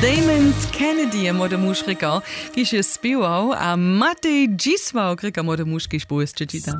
Damon Kennedy je młody muž rika, kiż je spiewał, a Matej Dzisław rika młody muž, kiż powieszcze czyta.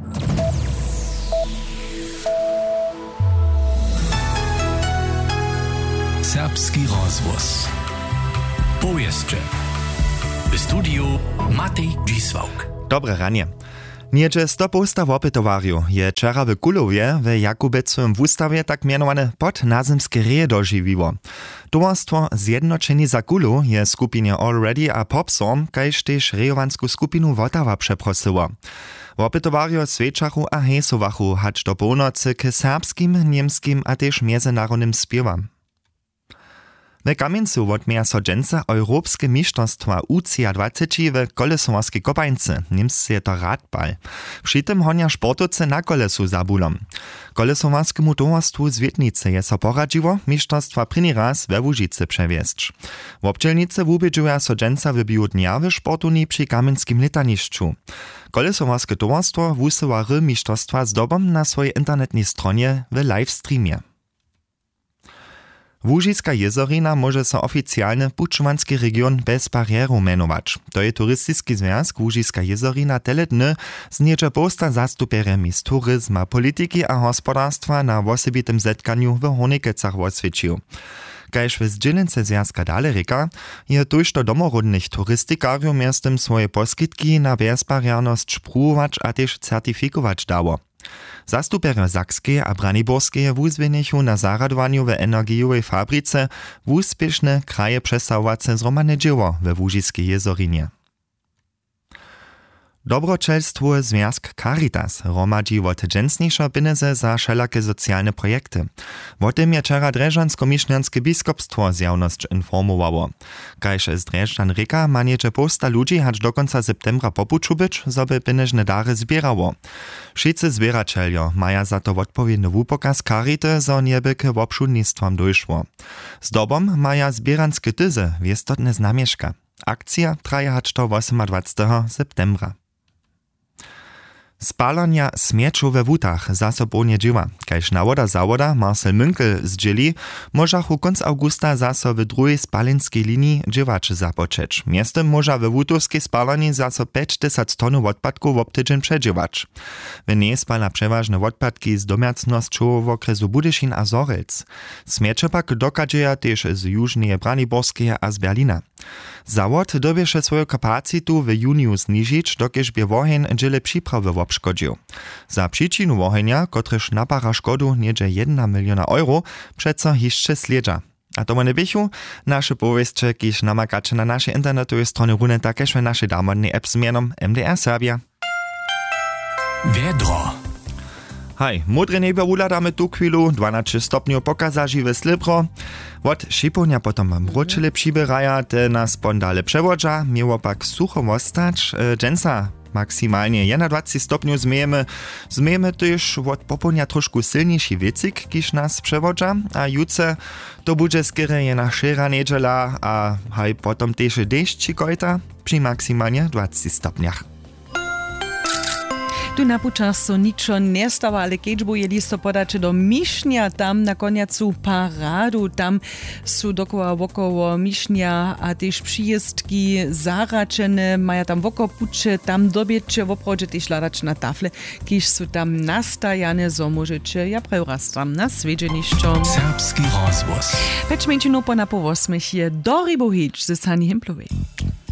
Serbski rozwóz. Powieszcze. W studiu Matej Dzisław. Dobre ranie. Niedzie 100 postaw opytowariu je wczera w Kulowie w Jakubecowym wustawie tak mianowane podnazemskie reje dożywiło. Towarstwo Zjednoczeni za Kulu je skupinie Already a Popsom, kajż też rejowansku skupinu Wotawa przeprosiło. W opytowariu sweczachu a hesowachu hacz do północy k serbskim, niemskim a też międzynarodnym śpiewam. W Kamieńcu odmieja so dżęca Europskie Mistrzostwa UCI-20 w kolesowarskiej kopańce, niemscy je to radbal. Przy tym honia sportowcy na kolesu za bulom. Kolesowarskiemu towarstwu z Wiednicy je so poradziło mistrzostwa pryni raz we Łużycy przewiesć. W obdzielnicy wubiedziła so dżęca wybił dnia w sportuni przy kamieńskim letaniszczu. Kolesowarskie towarstwo wusyła mistrzostwa z dobom na swojej internetnej stronie w livestreamie. Łużycka jezorina może so oficjalnie Puczmanski region bez barieru menować. To je turystyczny związek Łużycka jezorina tele dny zniecze posta zastupierem z turyzma, polityki a gospodarstwa na osobitym zetkaniu w Honikecach oswiecił. Kajż w zdzielnicy związka dalej reka, je tuż do domorodnych turystykariów miastem swoje poskitki na bezbarierność spróbować a też certyfikować dało. Zastuperio Sakskie a Braniborskie wuzwienichu na zaradowaniu w energiowej fabryce wuspieszne kraje przesahowace zromane dzieło we Łużyckiej jezorinie. Dobročelstwo Związk Caritas romadzi wot dżęsniejsze pieniądze za wszelakie socjalne projekty. O tym je wczera Dreżansko-Mišňanske biskupstwo zjawność informowało. Kajż z Dreżan reka ma niecze posta ludzi hacz do końca septembra popuczu być, zoby pieniężne dary zbierało. Wszyscy zbieračeljo maja za to odpowiedny wupokaz Carity, zo nieby k obszudnictwom dojszło. Z dobom maja zbieranskie tyzy wiestotne znamieszka. Akcja traja hacz do 28. septembra. Spalania śmieczu we wutach zasobownie dzieła. Kajż nawoda zawoda Marcel Münkel zdzieli, możachu konc augusta zaso w drugiej spalinskiej linii dziewaczy zapoczeć. Miestem może we wutowskiej spalani zaso 50 tonów odpadków w obtydzień przedziewać. W niej spala przeważne odpadki z domiacnością w okresu Budyszin a Zorelc. Śmiecie pak dokadzieja też z jużnej Braniborskie a z Berlina. Zawod dobiesze swoją kapacitu w juniu zniżyć, dokież by wohen dziele przyprawy obszkodził. Za przyczynu wohenia, kotryż napara szkodu niedzie 1 miliona euro, przeco jeszcze sledza. A to nie bychu, nasze powieście, kiż namakacze na naszej internetowej stronie runy takeż w naszej darmodnej app z mianom MDR Serbia. Wiedro. Hej, modre niebie uladamy tu chwilu, 12 stopniów pokazaży w slibro. Od šiponia potom mročile přiberaja, te nas pondale przewodza, miało pak sucho ostać, dżęca maksymalnie 21 stopniów zmiejemy też od popołnia troszkę silniejszy wiecik, kiż nas przewodza, a jutro to będzie skiery jena szera niedziela, a haj potom też deszcz kojta przy maksymalnie 20 stopniach. Tu na počasu ničo ne stava, ale keďžbu je listopodače do Mišňa, tam na koniacu paradu, tam sú dokoła wokoło Mišňa a też przyjezdki zaračene, maja tam wokopuče, tam dobieče woprođe też ladač na tafle, kiž sú tam nastajane, zo môžeče ja preuraz tam na svedženiščo. Serbski rozvoz. Pečmenčinu po na po 8 je Dori Bohič ze Sani Himplovej.